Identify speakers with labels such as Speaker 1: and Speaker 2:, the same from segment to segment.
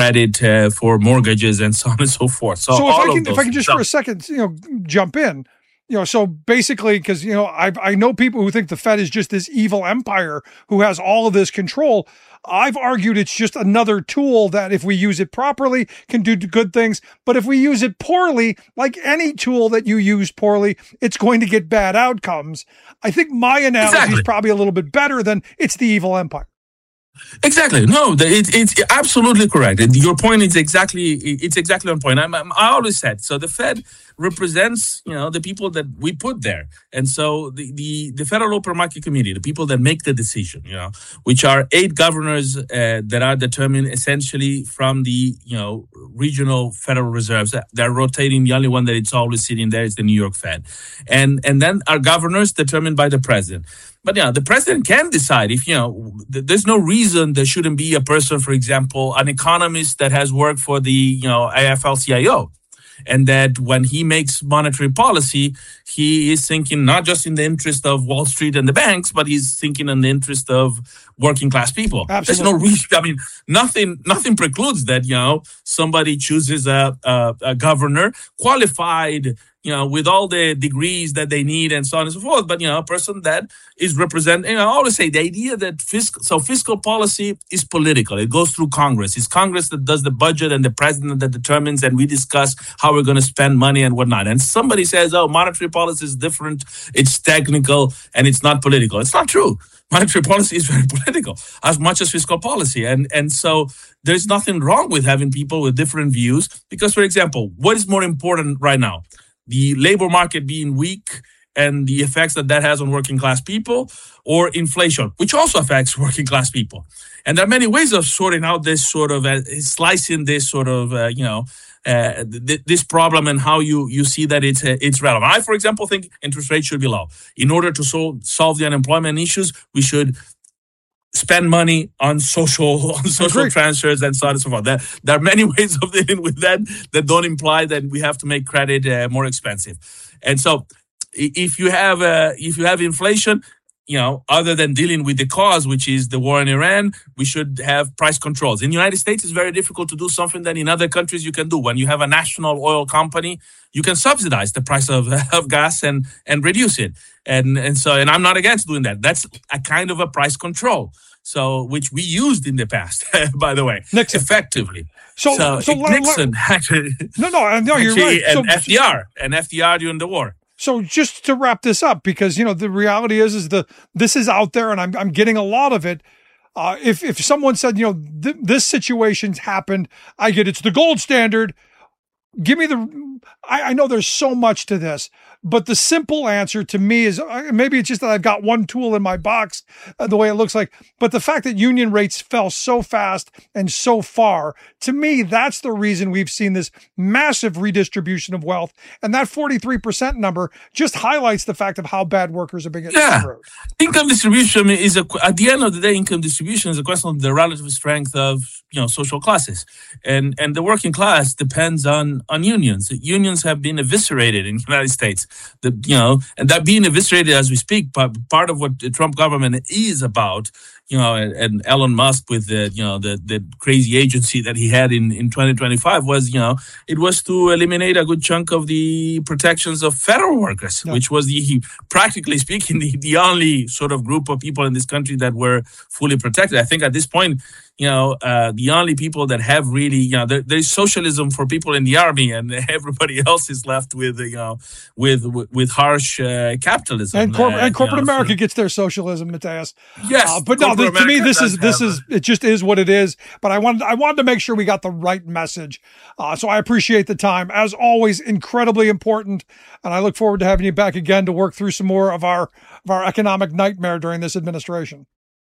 Speaker 1: credit for mortgages and so on and so forth. So
Speaker 2: if I can just for a second, jump in. So basically, because, I know people who think the Fed is just this evil empire who has all of this control. I've argued it's just another tool that if we use it properly can do good things. But if we use it poorly, like any tool that you use poorly, it's going to get bad outcomes. I think my analogy is probably a little bit better than it's the evil empire.
Speaker 1: Exactly. No, it's absolutely correct. Your point is exactly on point. I always said, so the Fed represents, the people that we put there. And so the Federal Open Market Committee, the people that make the decision, which are 8 governors that are determined essentially from the, regional Federal Reserves. They're rotating. The only one that it's always sitting there is the New York Fed. And then our governors determined by the president. But, the president can decide if, there's no reason there shouldn't be a person, for example, an economist that has worked for the, AFL-CIO. And that when he makes monetary policy, he is thinking not just in the interest of Wall Street and the banks, but he's thinking in the interest of working class people.
Speaker 2: Absolutely.
Speaker 1: There's no reason. I mean, nothing precludes that, somebody chooses a governor qualified, with all the degrees that they need and so on and so forth. But, a person that is representing, I always say the idea that fiscal policy is political. It goes through Congress. It's Congress that does the budget and the president that determines, and we discuss how we're going to spend money and whatnot. And somebody says, monetary policy is different. It's technical and it's not political. It's not true. Monetary policy is very political as much as fiscal policy. And so there's nothing wrong with having people with different views because, for example, what is more important right now? The labor market being weak and the effects that has on working class people, or inflation, which also affects working class people. And there are many ways of sorting out this sort of, slicing this sort of, this problem and how you see that it's relevant. I, for example, think interest rates should be low. In order to solve the unemployment issues, we should spend money on social transfers and so on and so forth. There are many ways of dealing with that don't imply that we have to make credit more expensive. And so, if you have inflation, other than dealing with the cause, which is the war in Iran, we should have price controls. In the United States, it's very difficult to do something that in other countries you can do. When you have a national oil company, you can subsidize the price of gas and reduce it. And I'm not against doing that. That's a kind of a price control. So, which we used in the past, by the way,
Speaker 2: Nixon.
Speaker 1: Effectively.
Speaker 2: So
Speaker 1: Nixon actually.
Speaker 2: No, you're right.
Speaker 1: And FDR during the war.
Speaker 2: So just to wrap this up, because, the reality is this is out there and I'm getting a lot of it. If someone said, this situation's happened, I get it's the gold standard. Give me I know there's so much to this, but the simple answer to me is maybe it's just that I've got one tool in my box, the way it looks like, but the fact that union rates fell so fast and so far, to me, that's the reason we've seen this massive redistribution of wealth. And that 43% number just highlights the fact of how bad workers are being screwed.
Speaker 1: Income distribution is at the end of the day, income distribution is a question of the relative strength of, social classes. And the working class depends on unions. Unions have been eviscerated in the United States. And that being eviscerated as we speak, part of what the Trump government is about, and Elon Musk with the crazy agency that he had in 2025 was, it was to eliminate a good chunk of the protections of federal workers, which was practically speaking, the only sort of group of people in this country that were fully protected. I think at this point, the only people that have really, there's socialism for people in the army, and everybody else is left with, with harsh capitalism.
Speaker 2: And corporate America gets their socialism, Matthias.
Speaker 1: Yes,
Speaker 2: but no, to me, this is it just is what it is. But I wanted to make sure we got the right message. So I appreciate the time, as always, incredibly important, and I look forward to having you back again to work through some more of our economic nightmare during this administration.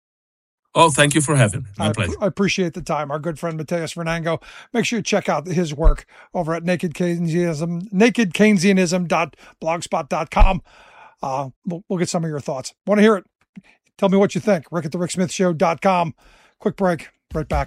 Speaker 1: Oh, thank you for having me. My pleasure.
Speaker 2: I appreciate the time. Our good friend, Matthias Vernango. Make sure you check out his work over at nakedkeynesianism.blogspot.com. We'll get some of your thoughts. Want to hear it? Tell me what you think. Rick at the RickSmithShow.com. Quick break. Right back.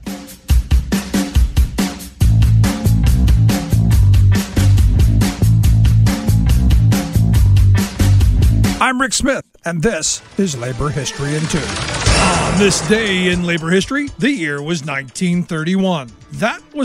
Speaker 2: I'm Rick Smith, and this is Labor History in 2. On this day in labor history, the year was 1931. That was